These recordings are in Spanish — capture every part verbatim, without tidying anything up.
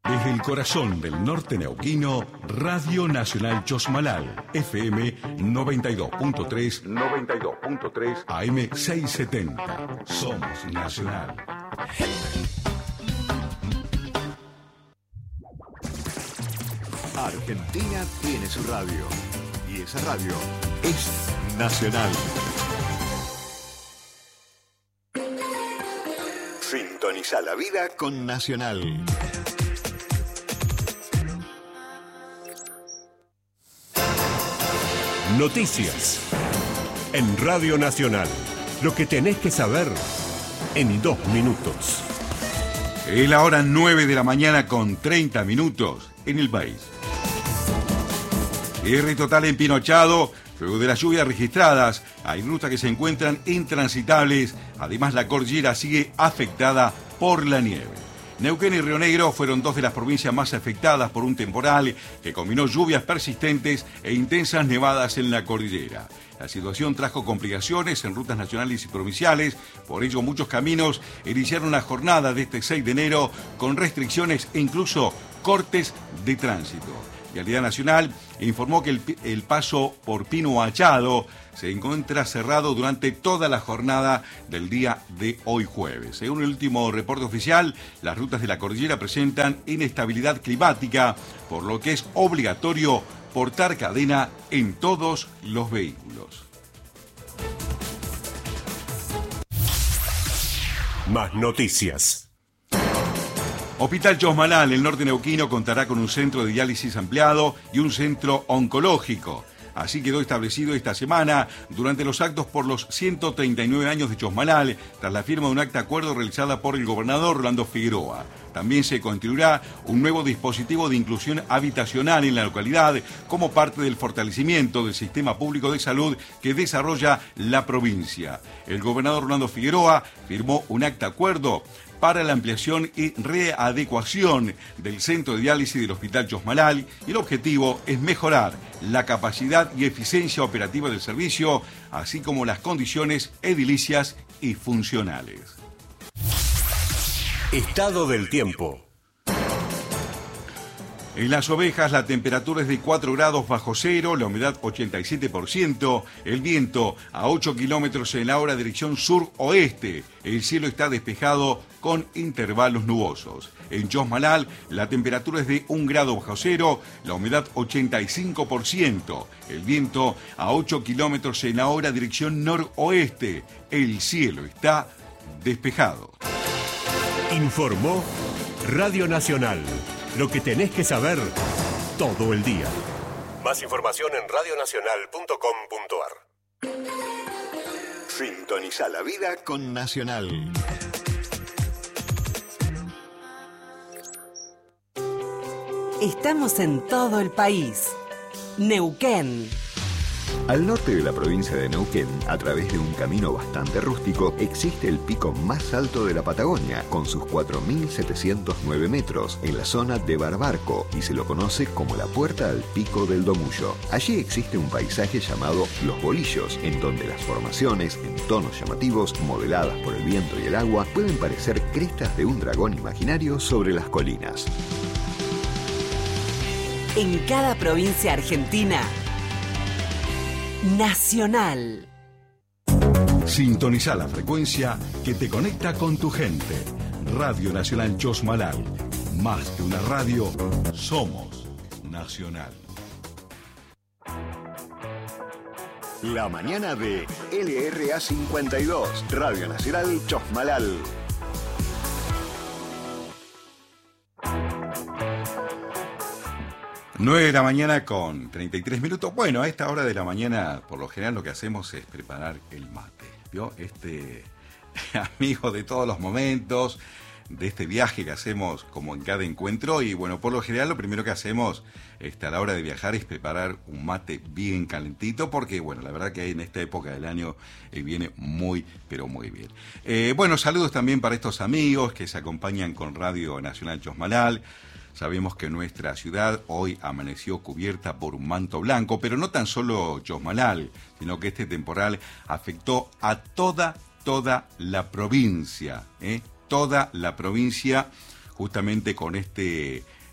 Desde el corazón del norte neuquino, Radio Nacional Chosmalal, F M noventa y dos punto tres, noventa y dos punto tres, A M seiscientos setenta. Somos Nacional. Argentina tiene su radio y esa radio es Nacional. Sintoniza la vida con Nacional. Noticias en Radio Nacional. Lo que tenés que saber en dos minutos. Es la hora nueve de la mañana con treinta minutos en el país. Cierre total en Pinochado. Luego de las lluvias registradas, hay rutas que se encuentran intransitables. Además, la cordillera sigue afectada por la nieve. Neuquén y Río Negro fueron dos de las provincias más afectadas por un temporal que combinó lluvias persistentes e intensas nevadas en la cordillera. La situación trajo complicaciones en rutas nacionales y provinciales, por ello muchos caminos iniciaron la jornada de este seis de enero con restricciones e incluso cortes de tránsito. Vialidad Nacional informó que el, el paso por Pino Achado se encuentra cerrado durante toda la jornada del día de hoy jueves. Según el último reporte oficial, las rutas de la cordillera presentan inestabilidad climática, por lo que es obligatorio portar cadena en todos los vehículos. Más noticias. Hospital Chosmalal, el norte neuquino, contará con un centro de diálisis ampliado y un centro oncológico. Así quedó establecido esta semana durante los actos por los ciento treinta y nueve años de Chosmalal, tras la firma de un acta de acuerdo realizada por el gobernador Rolando Figueroa. También se construirá un nuevo dispositivo de inclusión habitacional en la localidad como parte del fortalecimiento del sistema público de salud que desarrolla la provincia. El gobernador Rolando Figueroa firmó un acta de acuerdo para la ampliación y readecuación del centro de diálisis del Hospital Chosmalal, y el objetivo es mejorar la capacidad y eficiencia operativa del servicio, así como las condiciones edilicias y funcionales. Estado del tiempo. En Las Ovejas la temperatura es de cuatro grados bajo cero, la humedad ochenta y siete por ciento, el viento a ocho kilómetros en la hora dirección sur-oeste, el cielo está despejado con intervalos nubosos. En Chosmalal la temperatura es de un grado bajo cero, la humedad ochenta y cinco por ciento, el viento a ocho kilómetros en la hora dirección noroeste, el cielo está despejado. Informó Radio Nacional. Lo que tenés que saber todo el día. Más información en radio nacional punto com punto ar. Sintoniza la vida con Nacional. Estamos en todo el país. Neuquén. Al norte de la provincia de Neuquén, a través de un camino bastante rústico, existe el pico más alto de la Patagonia, con sus cuatro mil setecientos nueve metros, en la zona de Barbarco, y se lo conoce como la Puerta al Pico del Domullo. Allí existe un paisaje llamado Los Bolillos, en donde las formaciones, en tonos llamativos, modeladas por el viento y el agua, pueden parecer crestas de un dragón imaginario sobre las colinas. En cada provincia argentina, Nacional. Sintoniza la frecuencia que te conecta con tu gente. Radio Nacional Chosmalal. Más que una radio, somos Nacional. La mañana de L R A cincuenta y dos, Radio Nacional Chosmalal. nueve de la mañana con treinta y tres minutos. Bueno, a esta hora de la mañana, por lo general, lo que hacemos es preparar el mate. ¿Vio? Este amigo de todos los momentos, de este viaje que hacemos como en cada encuentro. Y bueno, por lo general, lo primero que hacemos este, a la hora de viajar es preparar un mate bien calentito, porque bueno, la verdad que en esta época del año eh, viene muy, pero muy bien. Eh, bueno, saludos también para estos amigos que se acompañan con Radio Nacional Chosmalal. Sabemos que nuestra ciudad hoy amaneció cubierta por un manto blanco, pero no tan solo Chosmalal, sino que este temporal afectó a toda, toda la provincia, ¿eh? Toda la provincia, justamente con este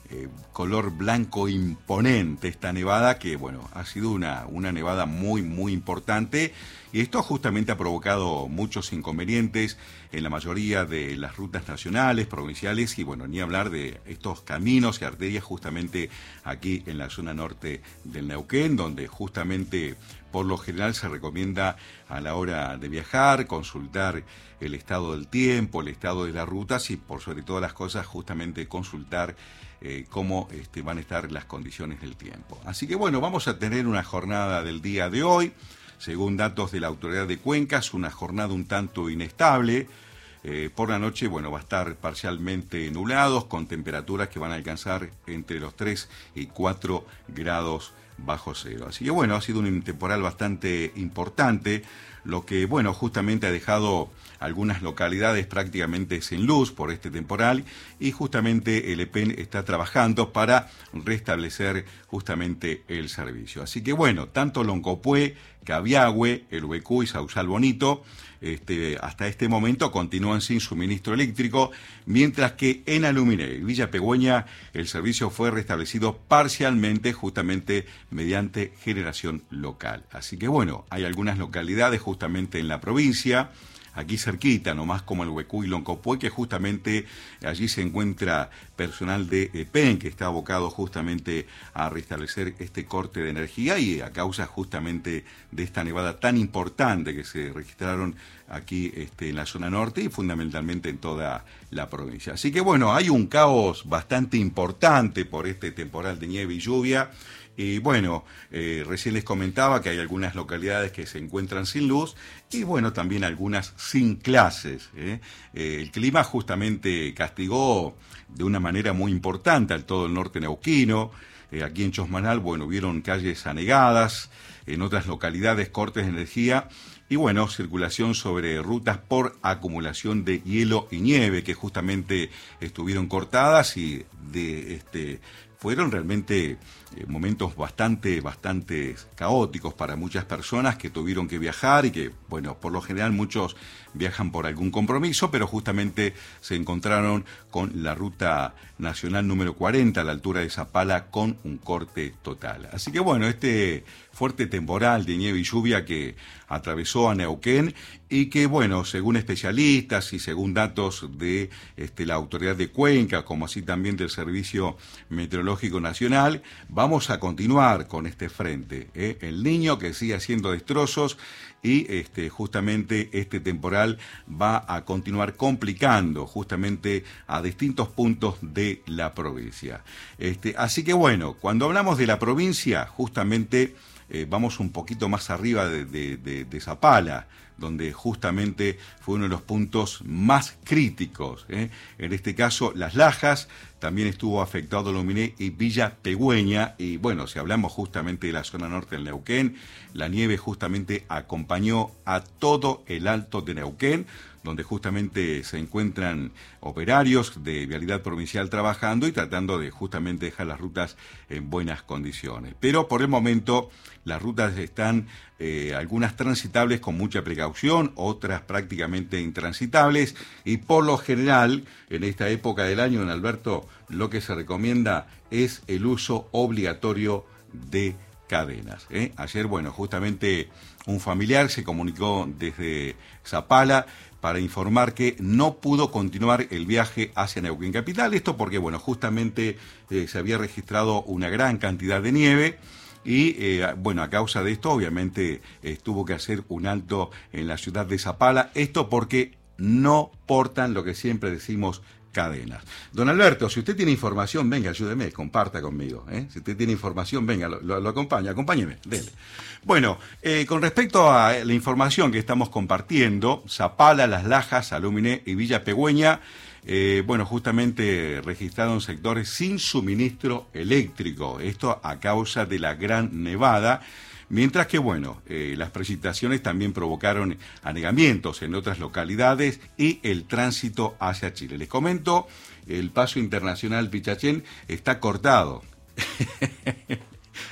eh, color blanco imponente esta nevada, que bueno, ha sido una, una nevada muy, muy importante, y esto justamente ha provocado muchos inconvenientes en la mayoría de las rutas nacionales, provinciales, y bueno, ni hablar de estos caminos y arterias justamente aquí en la zona norte del Neuquén, donde justamente por lo general se recomienda a la hora de viajar, consultar el estado del tiempo, el estado de las rutas y por sobre todas las cosas justamente consultar eh, cómo este, van a estar las condiciones del tiempo. Así que bueno, vamos a tener una jornada del día de hoy, según datos de la Autoridad de Cuencas, una jornada un tanto inestable. Eh, por la noche, bueno, va a estar parcialmente nublados, con temperaturas que van a alcanzar entre los tres y cuatro grados bajo cero. Así que bueno, ha sido un temporal bastante importante, lo que bueno, justamente ha dejado algunas localidades prácticamente sin luz por este temporal, y justamente el E P E N está trabajando para restablecer justamente el servicio. Así que bueno, tanto Loncopué, Cabiagüe, El Huecú y Sausal Bonito, este, hasta este momento continúan sin suministro eléctrico, mientras que en Aluminé y Villa Pegüeña el servicio fue restablecido parcialmente justamente mediante generación local. Así que bueno, hay algunas localidades justamente en la provincia, aquí cerquita, nomás como el Huecú y Loncopué, que justamente allí se encuentra personal de E P E N que está abocado justamente a restablecer este corte de energía, y a causa justamente de esta nevada tan importante que se registraron aquí este, en la zona norte y fundamentalmente en toda la provincia. Así que bueno, hay un caos bastante importante por este temporal de nieve y lluvia. Y bueno, eh, recién les comentaba que hay algunas localidades que se encuentran sin luz y bueno, también algunas sin clases. ¿eh? Eh, el clima justamente castigó de una manera muy importante al todo el norte neuquino. Eh, aquí en Chosmanal, bueno, vieron calles anegadas, en otras localidades cortes de energía y bueno, circulación sobre rutas por acumulación de hielo y nieve que justamente estuvieron cortadas y de este fueron realmente eh, momentos bastante, bastante caóticos para muchas personas que tuvieron que viajar y que, bueno, por lo general muchos viajan por algún compromiso, pero justamente se encontraron con la ruta nacional número cuarenta a la altura de Zapala con un corte total. Así que bueno, este fuerte temporal de nieve y lluvia que atravesó a Neuquén y que, bueno, según especialistas y según datos de este, la Autoridad de Cuenca, como así también del Servicio Meteorológico Nacional, vamos a continuar con este frente. ¿eh? El Niño que sigue haciendo destrozos y este, justamente este temporal va a continuar complicando justamente a distintos puntos de la provincia. Este, así que bueno, cuando hablamos de la provincia, justamente eh, vamos un poquito más arriba de, de, de, de Zapala, donde justamente fue uno de los puntos más críticos. ¿eh? En este caso, Las Lajas, también estuvo afectado Aluminé y Villa Pegüeña, y bueno, si hablamos justamente de la zona norte del Neuquén, la nieve justamente acompañó a todo el alto de Neuquén, donde justamente se encuentran operarios de Vialidad Provincial trabajando y tratando de justamente dejar las rutas en buenas condiciones. Pero por el momento las rutas están eh, algunas transitables con mucha precaución, otras prácticamente intransitables, y por lo general en esta época del año, don Alberto, lo que se recomienda es el uso obligatorio de cadenas. ¿eh? Ayer, bueno, justamente un familiar se comunicó desde Zapala para informar que no pudo continuar el viaje hacia Neuquén Capital. Esto porque, bueno, justamente eh, se había registrado una gran cantidad de nieve y, eh, bueno, a causa de esto, obviamente, eh, tuvo que hacer un alto en la ciudad de Zapala. Esto porque no portan lo que siempre decimos, cadenas. Don Alberto, si usted tiene información, venga, ayúdeme, comparta conmigo. ¿eh? Si usted tiene información, venga, lo, lo, lo acompaña, acompáñeme, dele. Bueno, eh, con respecto a la información que estamos compartiendo, Zapala, Las Lajas, Aluminé y Villa Pegüeña, eh, bueno, justamente registraron sectores sin suministro eléctrico, esto a causa de la gran nevada. Mientras que, bueno, eh, las precipitaciones también provocaron anegamientos en otras localidades y el tránsito hacia Chile. Les comento, el paso internacional Pichachén está cortado.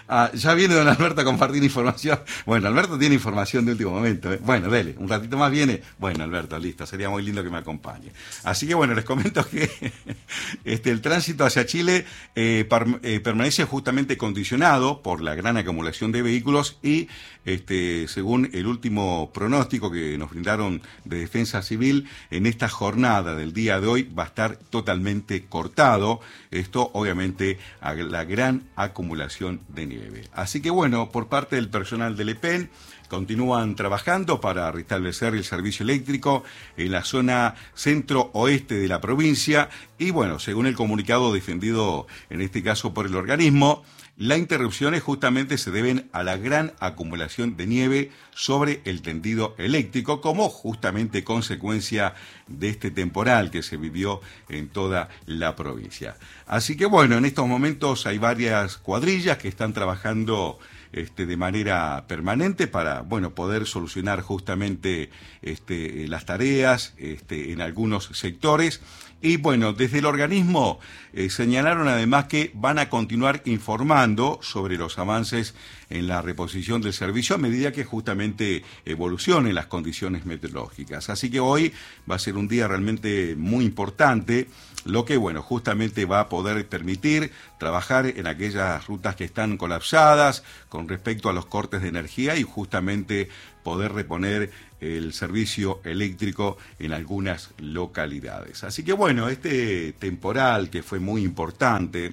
Ah, ya viene don Alberto a compartir información. Bueno, Alberto tiene información de último momento. ¿eh? Bueno, dele, un ratito más viene. Bueno, Alberto, listo, sería muy lindo que me acompañe. Así que bueno, les comento que este, el tránsito hacia Chile eh, par, eh, permanece justamente condicionado por la gran acumulación de vehículos y, este, según el último pronóstico que nos brindaron de Defensa Civil, en esta jornada del día de hoy va a estar totalmente cortado. Esto, obviamente, a la gran acumulación de nieve. Así que bueno, por parte del personal del E P E N continúan trabajando para restablecer el servicio eléctrico en la zona centro-oeste de la provincia y bueno, según el comunicado defendido en este caso por el organismo, las interrupciones justamente se deben a la gran acumulación de nieve sobre el tendido eléctrico como justamente consecuencia de este temporal que se vivió en toda la provincia. Así que bueno, en estos momentos hay varias cuadrillas que están trabajando este, de manera permanente para bueno, poder solucionar justamente este, las tareas este, en algunos sectores. Y bueno, desde el organismo eh, señalaron además que van a continuar informando sobre los avances en la reposición del servicio a medida que justamente evolucionen las condiciones meteorológicas. Así que hoy va a ser un día realmente muy importante, lo que bueno, justamente va a poder permitir trabajar en aquellas rutas que están colapsadas con respecto a los cortes de energía y justamente poder reponer el servicio eléctrico en algunas localidades. Así que bueno, este temporal que fue muy importante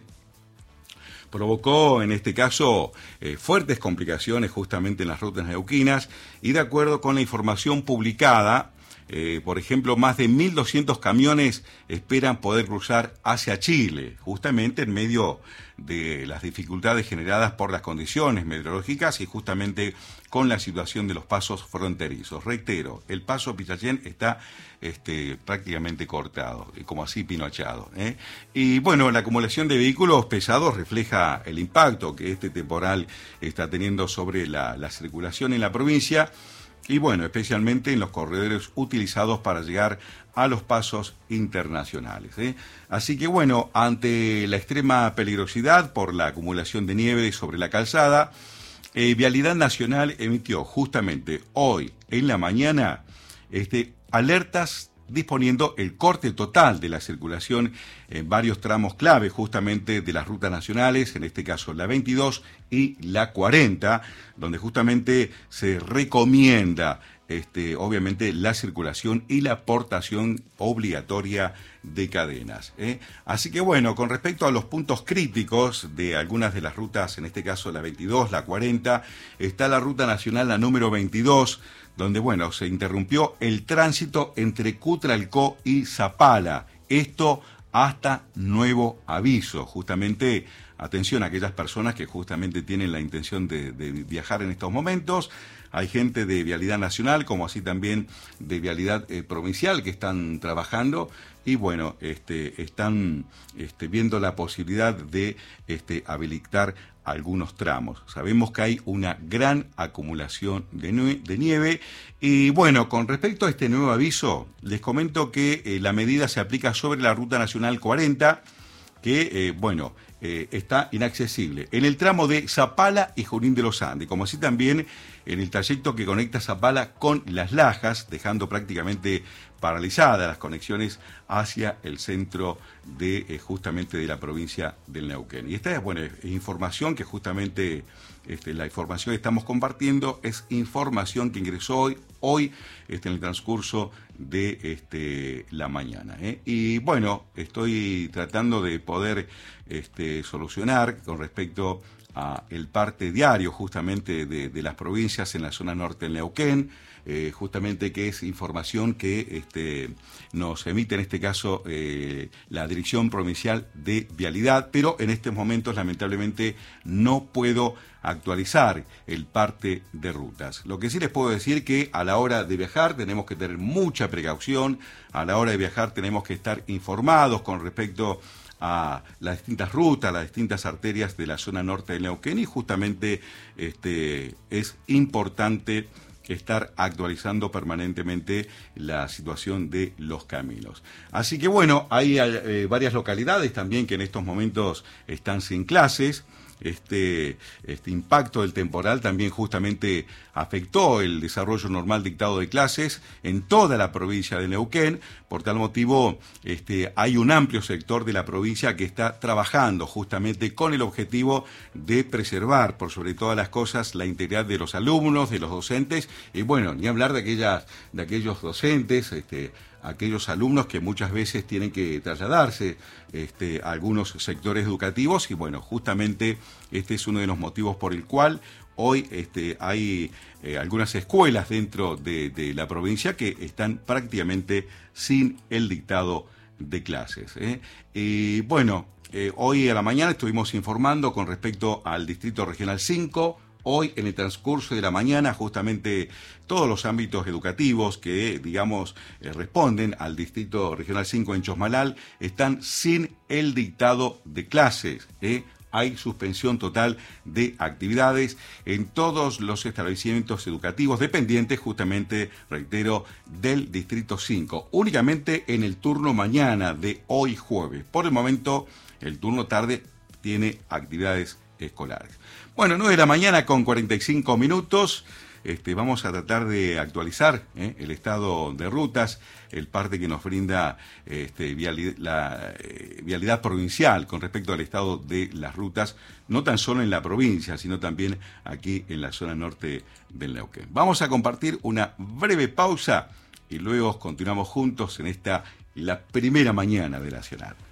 provocó en este caso eh, fuertes complicaciones justamente en las rutas neuquinas y de acuerdo con la información publicada, eh, por ejemplo, más de mil doscientos camiones esperan poder cruzar hacia Chile, justamente en medio de las dificultades generadas por las condiciones meteorológicas y justamente con la situación de los pasos fronterizos. Reitero, el paso Pichachén está este, prácticamente cortado, como así pinochado. ¿eh? Y bueno, la acumulación de vehículos pesados refleja el impacto que este temporal está teniendo sobre la, la circulación en la provincia y bueno, especialmente en los corredores utilizados para llegar a los pasos internacionales. ¿eh? Así que bueno, ante la extrema peligrosidad por la acumulación de nieve sobre la calzada, eh, Vialidad Nacional emitió justamente hoy en la mañana este, alertas disponiendo el corte total de la circulación en varios tramos clave justamente de las rutas nacionales, en este caso la veintidós y la cuarenta, donde justamente se recomienda este, obviamente la circulación y la portación obligatoria de cadenas. ¿eh? Así que bueno, con respecto a los puntos críticos de algunas de las rutas, en este caso la veintidós, la cuarenta, está la ruta nacional la número veintidós, donde, bueno, se interrumpió el tránsito entre Cutralcó y Zapala. Esto hasta nuevo aviso. Justamente, atención a aquellas personas que justamente tienen la intención de, de viajar en estos momentos. Hay gente de Vialidad Nacional, como así también de Vialidad eh, Provincial, que están trabajando y, bueno, este, están este, viendo la posibilidad de este, habilitar algunos tramos. Sabemos que hay una gran acumulación de, nue- de nieve y bueno, con respecto a este nuevo aviso, les comento que eh, la medida se aplica sobre la Ruta Nacional cuarenta, que, eh, bueno, eh, está inaccesible en el tramo de Zapala y Junín de los Andes, como así también en el trayecto que conecta Zapala con Las Lajas, dejando prácticamente paralizadas las conexiones hacia el centro de eh, justamente de la provincia del Neuquén. Y esta es, bueno, es información que justamente este, la información que estamos compartiendo es información que ingresó hoy, hoy este, en el transcurso de este, la mañana. ¿eh? Y bueno, estoy tratando de poder este, solucionar con respecto a el parte diario justamente de, de las provincias en la zona norte del Neuquén, eh, justamente que es información que este, nos emite en este caso eh, la Dirección Provincial de Vialidad, pero en estos momentos lamentablemente no puedo actualizar el parte de rutas. Lo que sí les puedo decir que a la hora de viajar tenemos que tener mucha precaución, a la hora de viajar tenemos que estar informados con respecto a las distintas rutas, las distintas arterias de la zona norte del Neuquén y justamente este, es importante estar actualizando permanentemente la situación de los caminos. Así que bueno, hay eh, varias localidades también que en estos momentos están sin clases. Este, este impacto del temporal también justamente afectó el desarrollo normal dictado de clases en toda la provincia de Neuquén. Por tal motivo, este, hay un amplio sector de la provincia que está trabajando justamente con el objetivo de preservar, por sobre todas las cosas, la integridad de los alumnos, de los docentes, y bueno, ni hablar de aquellas, de aquellos docentes, este, aquellos alumnos que muchas veces tienen que trasladarse este, a algunos sectores educativos, y bueno, justamente este es uno de los motivos por el cual hoy este, hay eh, algunas escuelas dentro de, de la provincia que están prácticamente sin el dictado de clases, ¿eh? Y bueno, eh, hoy a la mañana estuvimos informando con respecto al Distrito Regional cinco. Hoy, en el transcurso de la mañana, justamente todos los ámbitos educativos que, digamos, eh, responden al Distrito Regional cinco en Chosmalal están sin el dictado de clases, ¿eh? Hay suspensión total de actividades en todos los establecimientos educativos dependientes, justamente, reitero, del Distrito cinco. Únicamente en el turno mañana de hoy jueves. Por el momento, el turno tarde tiene actividades escolares. Bueno, nueve de la mañana con cuarenta y cinco minutos. Este, vamos a tratar de actualizar ¿eh? el estado de rutas, el parte que nos brinda este, vialidad, la eh, vialidad provincial con respecto al estado de las rutas, no tan solo en la provincia, sino también aquí en la zona norte del Neuquén. Vamos a compartir una breve pausa y luego continuamos juntos en esta, la primera mañana de Nacional.